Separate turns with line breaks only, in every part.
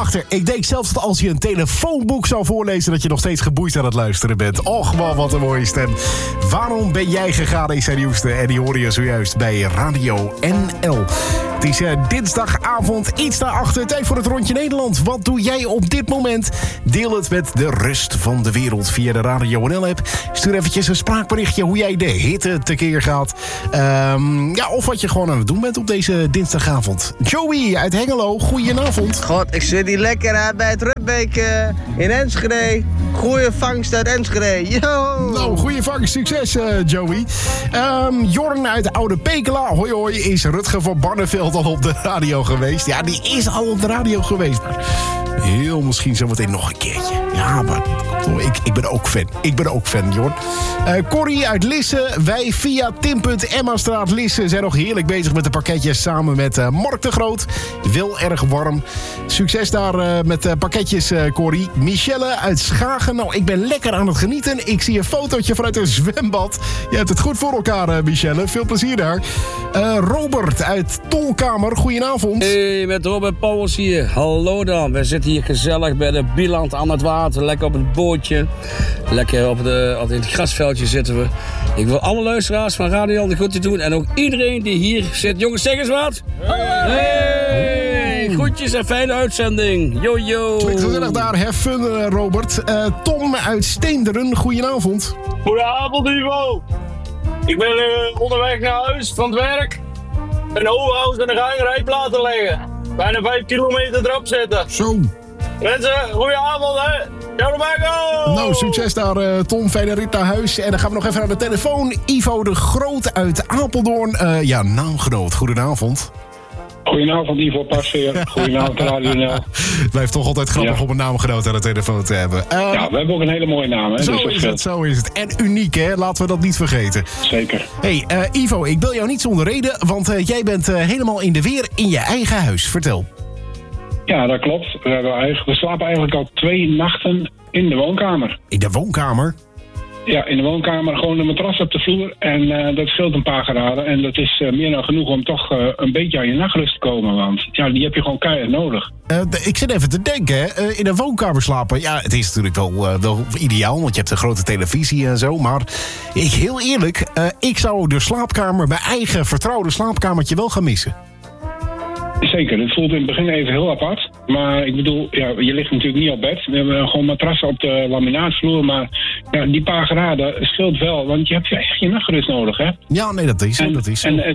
achter. Ik denk zelfs dat als je een telefoonboek zou voorlezen, dat je nog steeds geboeid aan het luisteren bent. Och man, wat een mooie stem. Waarom ben jij gegaan, is zijn nieuwste. En die hoorde je zojuist bij Radio NL. Het is dinsdagavond, iets daarachter. Tijd voor het rondje Nederland. Wat doe jij op dit moment? Deel het met de rest van de wereld via de Radio NL-app. Stuur eventjes een spraakberichtje hoe jij de hitte tekeer gaat. Of wat je gewoon aan het doen bent op deze dinsdagavond. Joey uit Hengelo, goedenavond.
God, ik zit hier lekker uit bij het Rubbeek in Enschede. Goeie vangst uit Enschede. Yo!
Nou, goeie vangst. Succes, Joey. Jorn uit Oude Pekela. Hoi hoi, is Rutger van Barneveld al op de radio geweest? Ja, die is al op de radio geweest. Maar heel misschien zometeen nog een keertje. Ja, maar ik ben ook fan. Ik ben ook fan, Jorn. Corrie uit Lisse. Wij via Tim.Emmastraat Lisse zijn nog heerlijk bezig met de pakketjes samen met Mark de Groot. Wel erg warm. Succes daar met pakketjes, Corrie. Michelle uit Schagen. Nou, ik ben lekker aan het genieten. Ik zie een fotootje vanuit een zwembad. Je hebt het goed voor elkaar, Michelle. Veel plezier daar. Robert uit Tolkamer. Goedenavond.
Hey, met Robert Pauwels hier. Hallo dan. We zitten hier gezellig bij de Bieland aan het water. Lekker op het bootje. Lekker op het grasveldje zitten we. Ik wil alle luisteraars van Radio de groeten doen. En ook iedereen die hier zit. Jongens, zeg eens wat. Hey! Groetjes en fijne uitzending. Yo, yo.
Klinkt gezellig daar. Have fun, Robert. Tom uit Steenderen. Goedenavond.
Goedenavond, Ivo. Ik ben onderweg naar huis van het werk. Een overhuis en een rijp laten leggen. Bijna 5 kilometer erop zetten.
Zo.
Mensen, goedenavond, hè.
Nou, succes daar, Tom. Fijne rit naar huis. En dan gaan we nog even naar de telefoon. Ivo de Groot uit Apeldoorn. Naamgenoot. Goedenavond.
Goedenavond, Ivo Pasveer. Goedenavond, Radio NL.
Het blijft toch altijd grappig om een naamgenoot aan de telefoon te hebben.
Ja, we hebben ook een hele mooie naam, hè?
Zo is het. En uniek, hè? Laten we dat niet vergeten.
Zeker.
Hey, Ivo, ik bel jou niet zonder reden, want jij bent helemaal in de weer in je eigen huis. Vertel.
Ja, dat klopt. We slapen eigenlijk al 2 nachten in de woonkamer.
In de woonkamer?
Ja, in de woonkamer gewoon een matras op de vloer. En dat scheelt een paar graden. En dat is meer dan genoeg om toch een beetje aan je nachtrust te komen. Want ja, die heb je gewoon keihard nodig.
Ik zit even te denken, hè. In een woonkamer slapen. Ja, het is natuurlijk wel ideaal, want je hebt een grote televisie en zo. Maar heel eerlijk, ik zou de slaapkamer, mijn eigen vertrouwde slaapkamertje wel gaan missen.
Zeker, het voelt in het begin even heel apart. Maar ik bedoel, ja, je ligt natuurlijk niet op bed. We hebben gewoon matrassen op de laminaatvloer. Maar ja, die paar graden scheelt wel. Want je hebt echt je nachtrust nodig, hè?
Ja, nee, dat is zo.
En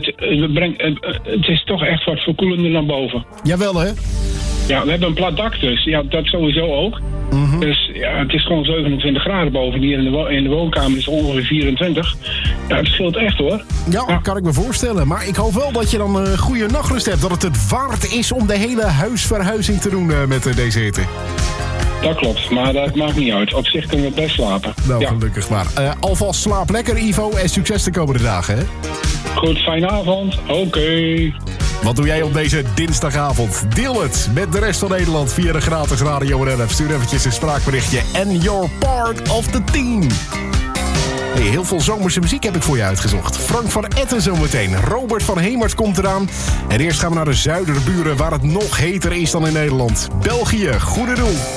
het is toch echt wat verkoelender dan boven.
Jawel, hè?
Ja, we hebben een plat dak dus. Ja, dat sowieso ook.
Mm-hmm.
Dus ja, het is gewoon 27 graden boven. Hier in de woonkamer is ongeveer 24. Ja, het scheelt echt, hoor.
Ja, kan ik me voorstellen. Maar ik hoop wel dat je dan een goede nachtrust hebt. Dat het waard is om de hele huisverhuizing te doen met deze hitte.
Dat klopt, maar dat maakt niet uit. Op zich kunnen we best slapen.
Nou, gelukkig maar. Alvast slaap lekker, Ivo. En succes de komende dagen, hè?
Goed, fijne avond. Oké.
Wat doe jij op deze dinsdagavond? Deel het met de rest van Nederland via de gratis Radio NL. Stuur eventjes een spraakberichtje. And you're part of the team. Hey, heel veel zomerse muziek heb ik voor je uitgezocht. Frank van Etten zometeen. Robert van Hemert komt eraan. En eerst gaan we naar de zuiderburen waar het nog heter is dan in Nederland. België, goede doel.